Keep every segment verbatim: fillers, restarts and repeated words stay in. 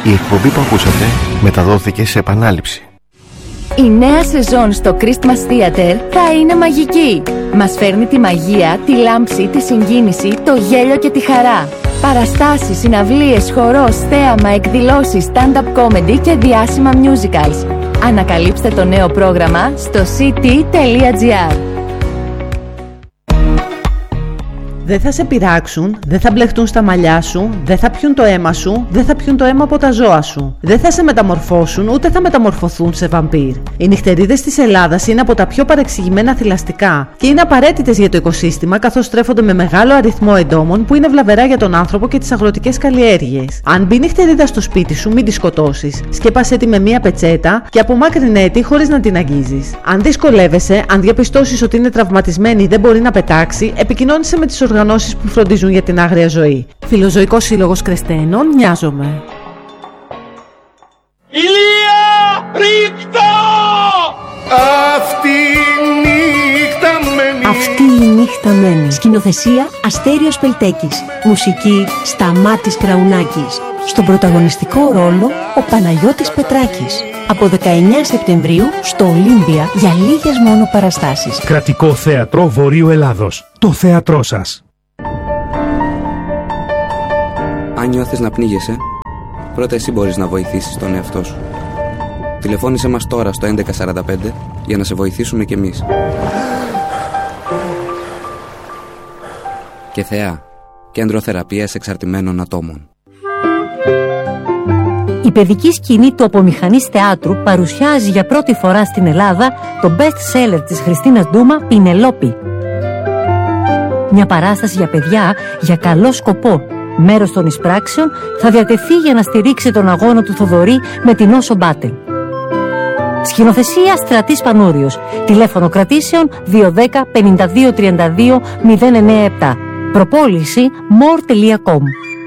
Η εκπομπή που ακούσατε μεταδόθηκε σε επανάληψη. Η νέα σεζόν στο Christmas Theater θα είναι μαγική. Μας φέρνει τη μαγεία, τη λάμψη, τη συγκίνηση, το γέλιο και τη χαρά. Παραστάσεις, συναυλίες, χορός, θέαμα, εκδηλώσεις, stand-up comedy και διάσημα musicals. Ανακαλύψτε το νέο πρόγραμμα στο σι τι τελεία τζι άρ. Δεν θα σε πειράξουν, δεν θα μπλεχτούν στα μαλλιά σου, δεν θα πιούν το αίμα σου, δεν θα πιούν το αίμα από τα ζώα σου. Δεν θα σε μεταμορφώσουν, ούτε θα μεταμορφωθούν σε βαμπύρ. Οι νυχτερίδες της Ελλάδας είναι από τα πιο παρεξηγημένα θηλαστικά και είναι απαραίτητες για το οικοσύστημα, καθώς στρέφονται με μεγάλο αριθμό εντόμων που είναι βλαβερά για τον άνθρωπο και τις αγροτικές καλλιέργειες. Αν μπει νυχτερίδα στο σπίτι σου, μην τη σκοτώσεις. Σκέπασέ τη με μία πετσέτα και απομάκρυνέ τη χωρίς να την αγγίζεις. Αν δυσκολεύεσαι, αν διαπιστώσεις ότι είναι τραυματισμένη ή δεν μπορεί να πετάξει, επικοινώνησε με τις οργανώσεις οργανώσεις που φροντίζουν για την άγρια ζωή. Φιλοζωικός Σύλλογος Κρεστένων, Μοιάζομαι. Ηλία, ρίχτω! Αυτή η νύχτα μένει. Αυτή η νύχτα μένει. Σκηνοθεσία Αστέριος Πελτέκης. Μουσική Σταμάτης Κραουνάκης. Στον πρωταγωνιστικό ρόλο ο Παναγιώτης Πετράκης. Από δεκαεννέα Σεπτεμβρίου στο Ολύμπια για λίγες μόνο παραστάσεις. Κρατικό Θέατρο Βορείου Ελλάδος. Το θέατρό σας. Αν νιώθεις να πνίγεσαι, πρώτα εσύ μπορείς να βοηθήσεις τον εαυτό σου. Τηλεφώνησέ μας τώρα στο έντεκα σαράντα πέντε για να σε βοηθήσουμε κι εμείς. Και Θεά, Κέντρο Θεραπείας Εξαρτημένων Ατόμων. Η παιδική σκηνή του Απομηχανής Θεάτρου παρουσιάζει για πρώτη φορά στην Ελλάδα το best seller της Χριστίνας Ντούμα, Πινελόπη. Μια παράσταση για παιδιά για καλό σκοπό. Μέρος των εισπράξεων θα διατεθεί για να στηρίξει τον αγώνα του Θοδωρή με την Όσο Μπάτελ. Σκηνοθεσία Στρατής Πανούριος. Τηλέφωνο κρατήσεων δύο ένα μηδέν πέντε δύο τρία δύο μηδέν εννέα επτά. Προπόληση more τελεία com.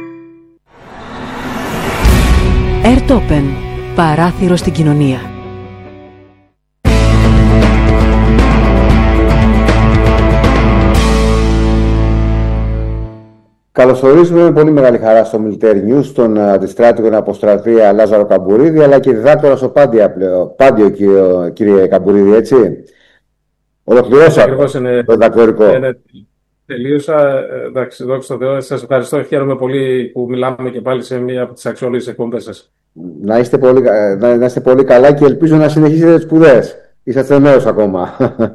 Airtopen. Παράθυρο στην κοινωνία. Καλωσορίζουμε με πολύ μεγάλη χαρά στο Military News τον αντιστράτηγο εν αποστρατεία Λάζαρο Καμπουρίδη, αλλά και διδάκτορα στο Πάντιο, Πάντιο κύριε, κύριε Καμπουρίδη, έτσι. Ολοκληρώσατε το διδακτορικό. Ναι, τελείωσα. Εντάξει, δόξα τω Θεώ. Σας ευχαριστώ. Χαίρομαι πολύ που μιλάμε και πάλι σε μία από τις αξιόλογες εκπομπές σας. Να είστε πολύ, να, να είστε πολύ καλά και ελπίζω να συνεχίσετε τις σπουδές. Είσαστε νέος ακόμα.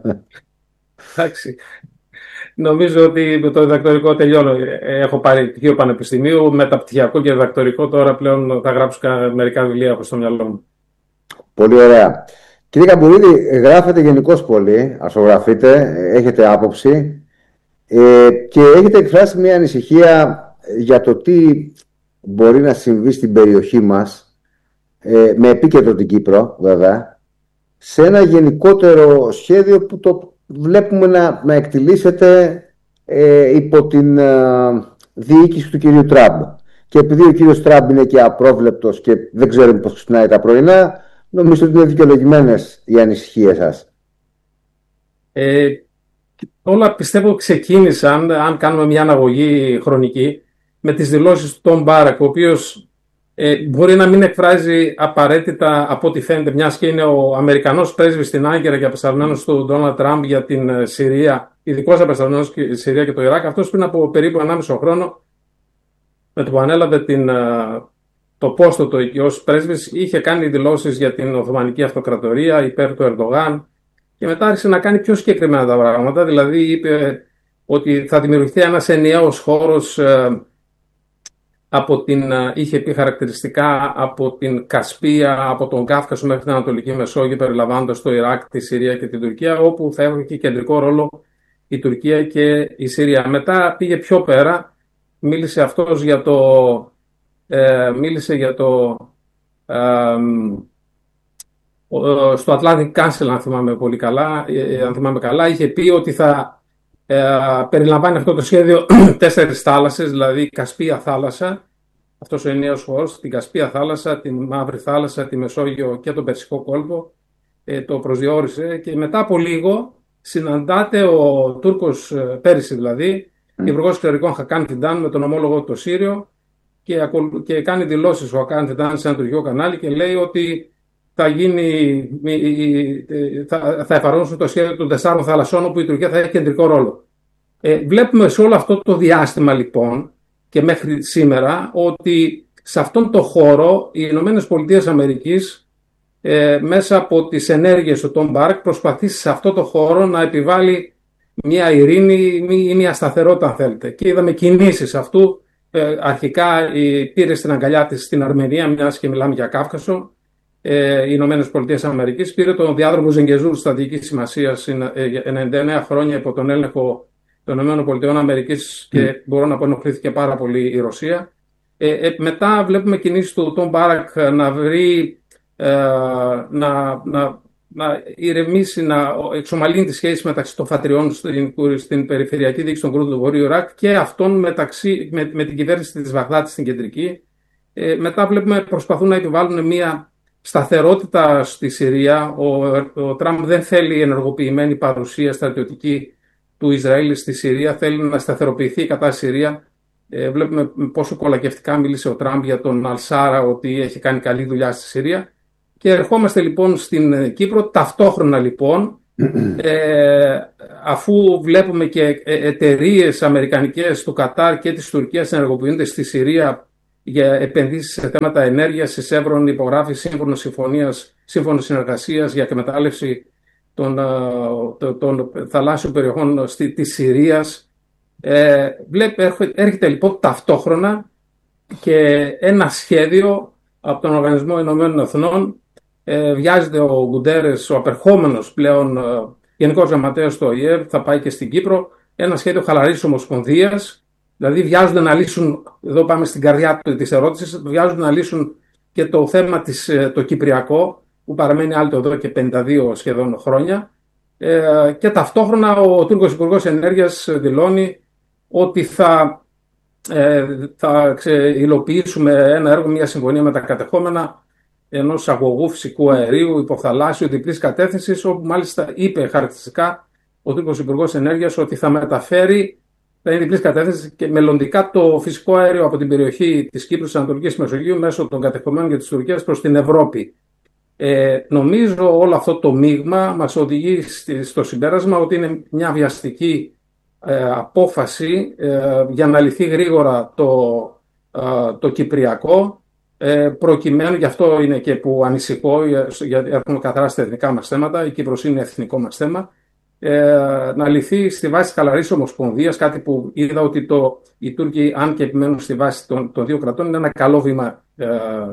Εντάξει. Νομίζω ότι το διδακτορικό τελειώνω. Έχω πάρει πτυχίο πανεπιστημίου, μεταπτυχιακό και διδακτορικό. Τώρα πλέον θα γράψω μερικά βιβλία από στο μυαλό μου. Πολύ ωραία. Κύριε Καμπουρίδη, γράφετε γενικώς πολύ, ασογραφείτε, έχετε άποψη ε, και έχετε εκφράσει μια ανησυχία για το τι μπορεί να συμβεί στην περιοχή μας, ε, με επίκεντρο την Κύπρο βέβαια, σε ένα γενικότερο σχέδιο που το βλέπουμε να, να εκτιλήσεται ε, υπό την ε, διοίκηση του κυρίου Τραμπ. Και επειδή ο κύριος Τραμπ είναι και απρόβλεπτος και δεν ξέρουμε πώς ξυπνάει τα πρωινά, νομίζω ότι είναι δικαιολογημένες οι ανησυχίες σας. Ε, όλα πιστεύω ξεκίνησαν, αν κάνουμε μια αναγωγή χρονική, με τις δηλώσεις του Τον Μπάρακ, ο οποίος ε, μπορεί να μην εκφράζει απαραίτητα από ό,τι φαίνεται, μιας και είναι ο Αμερικανός πρέσβης στην Άγκυρα και απεσταλμένος του Ντόναλντ Τραμπ για την Συρία, ειδικός απεσταλμένος στη Συρία και το Ιράκ. Αυτός πριν από περίπου ενάμιση χρόνο, με το που ανέλαβε την, το πόστο του εκεί ως πρέσβης, είχε κάνει δηλώσεις για την Οθωμανική Αυτοκρατορία υπέρ του Ερντογάν και μετά άρχισε να κάνει πιο συγκεκριμένα τα πράγματα. Δηλαδή είπε ότι θα δημιουργηθεί ένας ενιαίος χώρος, από την, είχε πει χαρακτηριστικά από την Κασπία, από τον Κάφκασο μέχρι την Ανατολική Μεσόγειο, περιλαμβάνοντας το Ιράκ, τη Συρία και την Τουρκία, όπου θα έχει κεντρικό ρόλο η Τουρκία και η Συρία. Μετά πήγε πιο πέρα, μίλησε αυτός για το, ε, μίλησε για το ε, στο Atlantic Council, αν θυμάμαι πολύ καλά, ε, αν θυμάμαι καλά, είχε πει ότι θα ε, περιλαμβάνει αυτό το σχέδιο τέσσερις θάλασσες, δηλαδή Κασπία θάλασσα, αυτός ο ενιαίος χώρος, την Κασπία θάλασσα, την Μαύρη θάλασσα, τη Μεσόγειο και τον Περσικό κόλπο, ε, το προσδιορίσε και μετά από λίγο συναντάται ο Τούρκος, πέρυσι δηλαδή, mm. υπουργός εξωτερικών Χακάν Φιντάν με τον ομόλογο το Σύριο και, και κάνει δηλώσεις ο Ακάν Φιντάν σε ένα τουρκικό κανάλι και λέει ότι θα, γίνει, θα, θα εφαρμόσουν το σχέδιο των τεσσάρων θαλασσών, όπου η Τουρκία θα έχει κεντρικό ρόλο. Ε, βλέπουμε σε όλο αυτό το διάστημα λοιπόν και μέχρι σήμερα ότι σε αυτόν τον χώρο οι Ηνωμένες Πολιτείες Αμερικής ε, μέσα από τις ενέργειες του Τον Μπάρακ προσπαθήσει σε αυτό το χώρο να επιβάλλει μια ειρήνη ή μια σταθερότητα, αν θέλετε. Και είδαμε κινήσεις αυτού. Ε, αρχικά ε, πήρε στην αγκαλιά της στην Αρμενία, μιας και μιλάμε για Κάυκασο, ε, οι Ηνωμένες Πολιτείες Αμερικής. Πήρε τον διάδρομο Ζενγκεζούρ στρατηγικής σημασίας ε, ενενήντα εννέα χρόνια υπό τον έλεγχο των Ηνωμένων Πολιτειών Αμερικής και mm. μπορώ να πω ενοχλήθηκε πάρα πολύ η Ρωσία. Ε, ε, μετά βλέπουμε κινήσεις του Τον Μπάρακ να βρει, ε, να, να, να ηρεμήσει, να εξομαλύνει τις σχέσεις μεταξύ των φατριών στην, στην περιφερειακή διοίκηση των Κούρδων του Βορείου Ιράκ και αυτών μεταξύ, με, με την κυβέρνηση της Βαγδάτης στην κεντρική. Ε, μετά βλέπουμε προσπαθούν να επιβάλλουν μια σταθερότητα στη Συρία. Ο, ο Τραμπ δεν θέλει ενεργοποιημένη παρουσία στρατιωτική του Ισραήλ στη Συρία, θέλει να σταθεροποιηθεί η κατάσταση Συρία. Ε, βλέπουμε πόσο κολακευτικά μίλησε ο Τραμπ για τον Αλσάρα, ότι έχει κάνει καλή δουλειά στη Συρία. Και ερχόμαστε λοιπόν στην Κύπρο, ταυτόχρονα λοιπόν, ε, αφού βλέπουμε και εταιρείες αμερικανικές του Κατάρ και της Τουρκίας ενεργοποιούνται στη Συρία για επενδύσεις σε θέματα ενέργειας, η Σέβρον υπογράφει σύμφωνο συμφωνίας, σύμφωνο συνεργασίας για εκμετάλλευση των, των, των θαλάσσιων περιοχών στη, της Συρίας. Ε, βλέπ, έρχεται λοιπόν ταυτόχρονα και ένα σχέδιο από τον Οργανισμό Ηνωμένων Εθνών. Ε, βιάζεται ο Γκουντέρες, ο απερχόμενος πλέον ε, Γενικός Γραμματέας του Ο Η Ε, θα πάει και στην Κύπρο, ένα σχέδιο χαλαρής ομοσπονδίας. Δηλαδή βιάζονται να λύσουν, εδώ πάμε στην καρδιά της ερώτησης, βιάζονται να λύσουν και το θέμα της, το κυπριακό, που παραμένει άλυτο εδώ και πενήντα δύο σχεδόν χρόνια. Ε, και ταυτόχρονα ο Τούρκος Υπουργός Ενέργειας δηλώνει ότι θα, ε, θα ξε, υλοποιήσουμε ένα έργο, μια συμφωνία με τα κατεχόμενα ενός αγωγού φυσικού αερίου υποθαλάσσιου διπλής κατεύθυνσης, όπου μάλιστα είπε χαρακτηριστικά ο Τούρκος Υπουργός Ενέργειας ότι θα μεταφέρει, θα είναι διπλής κατεύθυνση και μελλοντικά το φυσικό αέριο από την περιοχή της Κύπρου, της Ανατολικής Μεσογείου, μέσω των κατεχομένων και της Τουρκίας προς την Ευρώπη. Ε, νομίζω όλο αυτό το μείγμα μας οδηγεί στο συμπέρασμα ότι είναι μια βιαστική ε, απόφαση ε, για να λυθεί γρήγορα το, ε, το Κυπριακό, ε, προκειμένου, γι' αυτό είναι και που ανησυχώ, γιατί έχουμε καθαρά στα εθνικά μας θέματα, η Κύπρος είναι εθνικό μας θέμα, ε, να λυθεί στη βάση της χαλαρής ομοσπονδίας, κάτι που είδα ότι το, οι Τούρκοι, αν και επιμένουν στη βάση των, των δύο κρατών, είναι ένα καλό βήμα ε,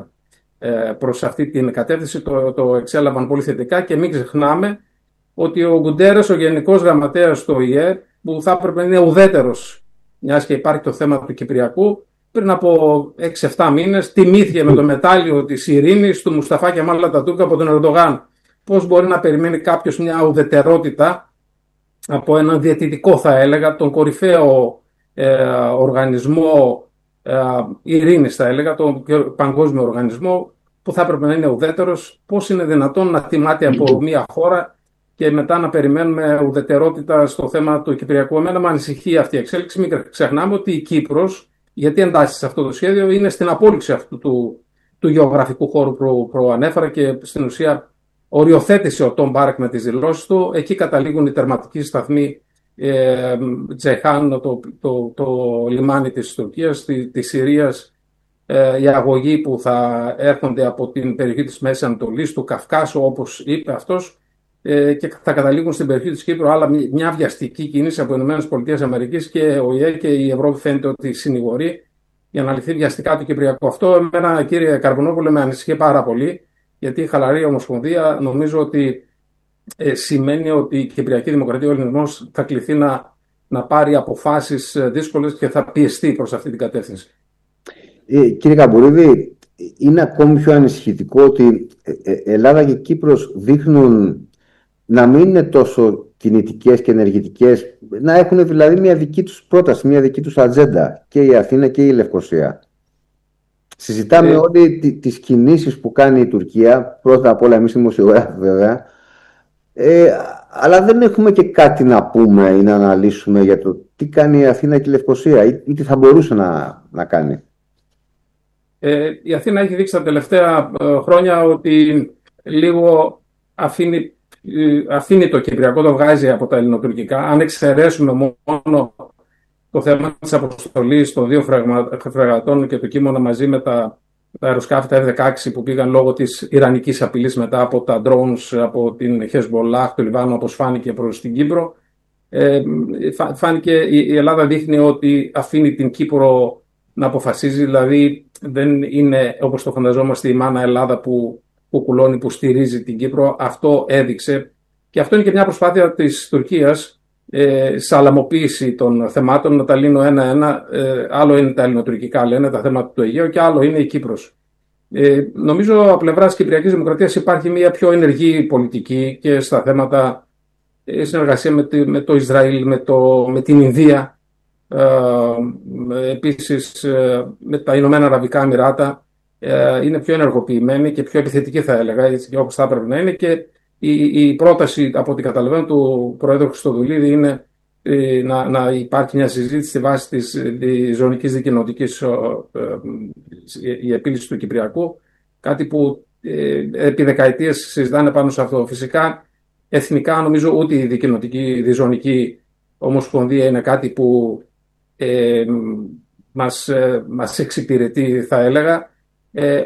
προς αυτή την κατεύθυνση, το, το εξέλαβαν πολύ θετικά. Και μην ξεχνάμε ότι ο Γκουντέρες, ο Γενικός Γραμματέας του Ο Η Ε, που θα έπρεπε να είναι ουδέτερος, μιας και υπάρχει το θέμα του Κυπριακού, πριν από έξι εφτά μήνες τιμήθηκε με το μετάλλιο της ειρήνης του Μουσταφά Κεμάλ Ατατούρκ από τον Ερντογάν. Πώς μπορεί να περιμένει κάποιος μια ουδετερότητα από έναν διαιτητικό, θα έλεγα, τον κορυφαίο ε, οργανισμό ε, ειρήνης, θα έλεγα, τον παγκόσμιο οργανισμό, που θα έπρεπε να είναι ουδέτερος? Πώς είναι δυνατόν να τιμάται από μια χώρα και μετά να περιμένουμε ουδετερότητα στο θέμα του Κυπριακού? Εμένα με ανησυχεί αυτή η εξέλιξη. Μην ξεχνάμε ότι η Κύπρος, γιατί εντάσσει σε αυτό το σχέδιο, είναι στην απόλυξη αυτού του, του γεωγραφικού χώρου που προανέφερα και στην ουσία οριοθέτησε ο Τον Μπάρακ με τις δηλώσεις του. Εκεί καταλήγουν οι τερματικοί σταθμοί ε, Τζεχάν, το, το, το, το λιμάνι της Τουρκίας, τη, της Συρίας, ε, οι αγωγοί που θα έρχονται από την περιοχή της Μέσης Ανατολής, του Καυκάσου, όπως είπε αυτός, ε, και θα καταλήγουν στην περιοχή της Κύπρου. Αλλά μια βιαστική κίνηση από τις ΗΠΑ και ο Η Ε και η Ευρώπη φαίνεται ότι συνηγορεί για να λυθεί βιαστικά το Κυπριακό. Αυτό εμένα, κύριε Καρβουνόπουλε, με ανησυχεί πάρα πολύ, γιατί η χαλαρή ομοσπονδία νομίζω ότι ε, σημαίνει ότι η Κυπριακή Δημοκρατία, ο Ελληνισμός, θα κληθεί να, να πάρει αποφάσεις δύσκολες και θα πιεστεί προς αυτή την κατεύθυνση. Ε, κύριε Καμπουρίδη, είναι ακόμη πιο ανησυχητικό ότι Ελλάδα και Κύπρος δείχνουν να μην είναι τόσο κινητικές και ενεργητικές, να έχουν δηλαδή μια δική τους πρόταση, μια δική τους ατζέντα, και η Αθήνα και η Λευκοσία. Συζητάμε ε... όλοι τις κινήσεις που κάνει η Τουρκία, πρώτα απ' όλα εμείς δημοσιογράφοι βέβαια, ε, αλλά δεν έχουμε και κάτι να πούμε ή να αναλύσουμε για το τι κάνει η Αθήνα και η Λευκοσία ή, ή τι θα μπορούσε να, να κάνει. Ε, η Αθήνα έχει δείξει τα τελευταία ε, χρόνια ότι λίγο αφήνει, ε, αφήνει το Κυπριακό, το βγάζει από τα ελληνοτουρκικά. Αν εξαιρέσουμε μόνο το θέμα της αποστολής των δύο φρεγατών και του Κίμωνα μαζί με τα, τα αεροσκάφη τα εφ δεκαέξι που πήγαν λόγω της ιρανικής απειλής μετά από τα drones από την Χεσμολάχ του Λιβάνου, όπως φάνηκε προς την Κύπρο. Ε, φάνηκε η Ελλάδα δείχνει ότι αφήνει την Κύπρο να αποφασίζει, δηλαδή δεν είναι όπως το φανταζόμαστε η μάνα Ελλάδα που, που κουλώνει, που στηρίζει την Κύπρο. Αυτό έδειξε και αυτό είναι και μια προσπάθεια της Τουρκίας ε, σαλαμοποίηση των θεμάτων, να τα λύνω ένα-ένα. Ε, άλλο είναι τα ελληνοτουρκικά, λένε, τα θέματα του Αιγαίου, και άλλο είναι η Κύπρος. Ε, νομίζω από πλευράς Κυπριακής Δημοκρατίας υπάρχει μια πιο ενεργή πολιτική και στα θέματα ε, συνεργασία με, τη, με το Ισραήλ, με, το, με την Ινδία, ε, επίσης ε, με τα Ηνωμένα Αραβικά Εμιράτα. Ε, είναι πιο ενεργοποιημένη και πιο επιθετική, θα έλεγα, έτσι, όπως θα έπρεπε να είναι, και η, η πρόταση από ό,τι καταλαβαίνω του Προέδρου Χριστοδουλίδη είναι ε, να, να υπάρχει μια συζήτηση στη βάση της, της ζωνικής δικοινοτικής ε, ε, η επίλυση του Κυπριακού, κάτι που ε, επί δεκαετίες συζητάνε πάνω σε αυτό. Φυσικά εθνικά νομίζω ούτε η δικοινοτική, η ζωνική ομοσπονδία είναι κάτι που ε, μας, ε, μας εξυπηρετεί, θα έλεγα. Ε,